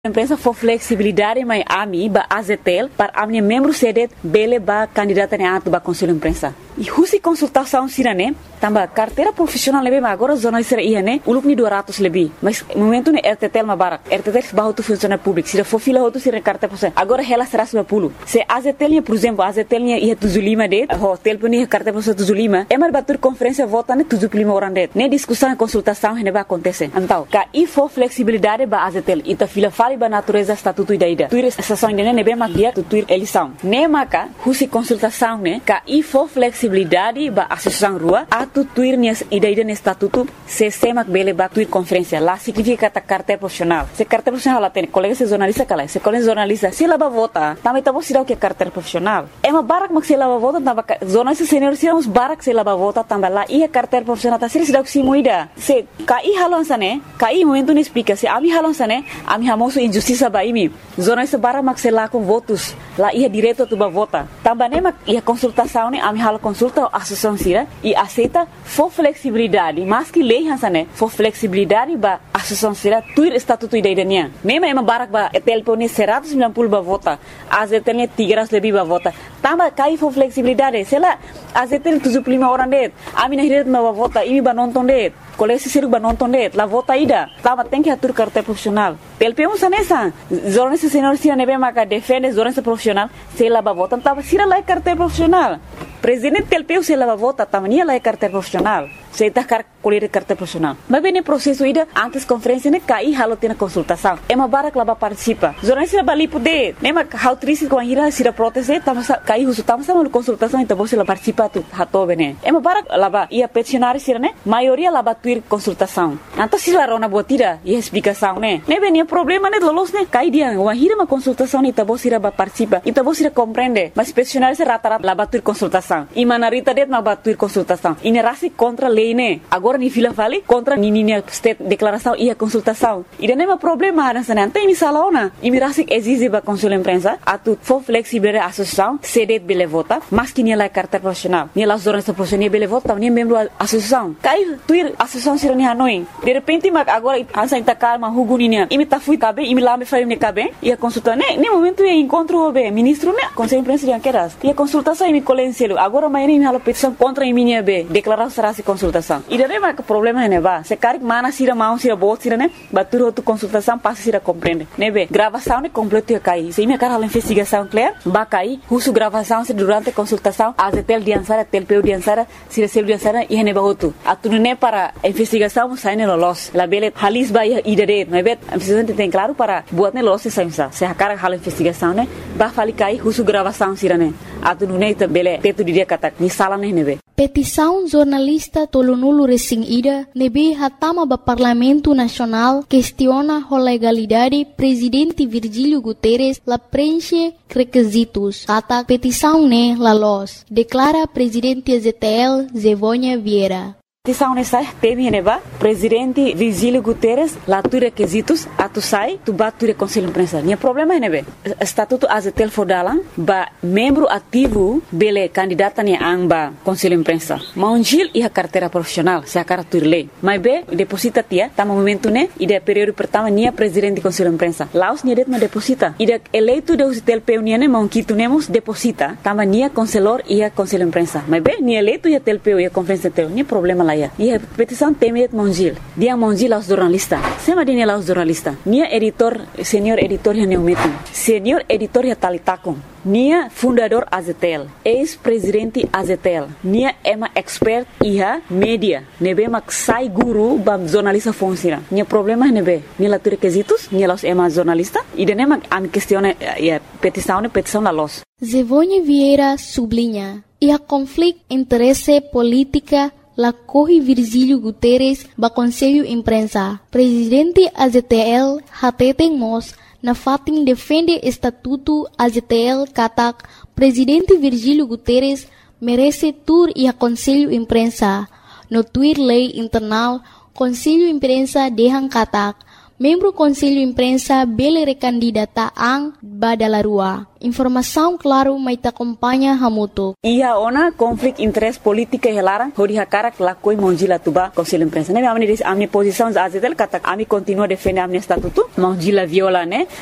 Imprensa for flexibilidade mas ami ba azetel para a minha membro sede bele ba candidata ne atu ba conselho imprensa e husi consultação sirane tamba carteira profissional lebe agora zona sira iane uluk ni 200 lebi mas momento ne RTTL ma barak RTTL ba auto funcionário público sira for fila auto sira carta profissional agora ela será sua pulo se azetel por exemplo azetel ne ia tuzulima de hotel puni carta profissional tuzulima é mar batur conferência vota ne tuzulima orande ne discussão e consultação ne ba acontecer então ka e for flexibilidade ba azetel ita fila ba natureza estatuto ida tuir estação ainda ne bem magia tu tuir eleição ne maka husi consultação ne ka e for flexibilidade ba associação rua atu tuir ne ida ne estatuto se semak bele ba tuir conferência lá significa ta carta profissional se carta profissional lá tem colega se jornalista kala se colega jornalista se lá ba vota também tá você o que é carta profissional é uma barak mak se lá ba vota tamba jornalista senior se uns barak se lá ba vota tamba lá e a carta profissional tá se dá que muida se ka e halonsa ne ka e momento ne explica se ami halonsa ne ami hamoso injustiça ba imi zona esse bara mak lá com votos lá ia direto tu ba vota também mak ia consultação ne ami hala consulta a associação sira e aceita for flexibilidade mas que lei hansane for flexibilidade ba associação sira tuir estatuto idania mesmo é uma barak ba telpone 190 ba vota azetene tigras lebi ba vota também cai for flexibilidade sei lá azetene tu suplima orande ami na direto ba vota imi ba nonton de colégio siru ba nonton de la vota ida também tem que atur carta profissional telpeu sanesa jornalista senior sira nebe maka defende jornalista profissional se lá ba vota tava sira lá carta profissional presidente telpeu se lá ba vota tamania lá carta profissional se tá colher carta profissional mas bem no processo ida antes conferência ne cai halo tem consultação é uma barak lá ba participa jornalista ba lipo de nema how triste com a ira sira proteste tama cai husu tama sama consultação então você lá participa tu hato bene é uma barak lá ba ia peticionário sira ne maioria lá ba tuir consultação então se lá rona botira e explicação ne bem problema ne lolos ne cai dia uma hira uma consultação então você ba participa então você compreende mas peticionário se rata lá ba tuir consultação e manarita det ma ba tuir consultação e ne rasi contra lei ne agora ni fila vale contra nininha state declaração e a consultação e não é um problema nessa não tem misalona e mirasi exige ba conselho imprensa a tu for flexível a associação cede bele vota mas que nem lá carta profissional nem lá zonas profissional bele vota nem membro associação cai tuir associação sirani hanoi de repente mas agora ansa inta calma huguninya e me tá fui cabe e me lá me faz me cabe e a consulta ne momento é encontro be ministro ne conselho imprensa de anqueras e a consultação e me colencielo agora mais nem me petição contra a minha be declaração será se consultação e daí mas problema ne ba se caric mana sira mau sira bot sira ne batur outro consultação passa sira compreende ne be gravação ne completo cai se minha cara a investigação clear ba cai husu gravação se durante consultação azetel diansara telpeu diansara sira sel diansara e ne ba outro atunu ne para investigação sai ne lolos la bele halis ba idade ne bet investigação tem claro para buat ne lolos se a cara a investigação ne ba fali cai husu gravação sira ne atunu ne bele teto dia kata ni sala ne be petição jornalista Tolonulu Resing Ida nebe hatama ba Parlamento Nacional questiona a legalidade presidente Virgílio Guterres la preenche requisitos kata petição ne la los declara presidente ZTL Zevônia Vieira. Petição nessa teme neba presidente Virgílio Guterres lá tu requisitos atu sai tu bature conselho imprensa nem problema nebe estatuto azetel fodalan ba membro ativo bele candidata ne amba conselho imprensa maunjil e a carteira profissional se a cartur lei mas be deposita tia tama momento ne ide período pertama nia presidente conselho imprensa laos nia det ma deposita ide eleito de azetel peunia ne monquito nemos deposita tama nia conselor e a conselho imprensa mas be nia eleito e a telpeu e a conferência tel nem problema e a petição tem Mongil. Dia Mongil aos jornalistas. Sema dine aos jornalistas. Nia editor, senior editor ya neumetin. Senior editor ya talitakon. Nia fundador Azetel. Ex-presidente Azetel. Nia ema expert iha media. Nebe mak sai guru bam jornalista fonsira. Nia problema nebe. Nia la requisitos. Nia los ema jornalista. E de nema am questione petição la los. Zevônia Vieira sublinha. E a conflito interesse política la corre Virgílio Guterres ba Conselho Imprensa. Presidente AZTL hateten mos na fatin defende estatuto AZTL katak Presidente Virgílio Guterres merece tur e a Conselho Imprensa. No tuir lei internal Conselho Imprensa dehang katak membro Conselho Imprensa bele recandidata ang Badalarua. Informação claro mai ta acompanha hamuto. Ia ona konflik interes politika helarang hodi hakarak lakoi monjila tuba Conselho Imprensa. Ne amni posição AZTL kata ami continua defender amni statuto monjila viola ne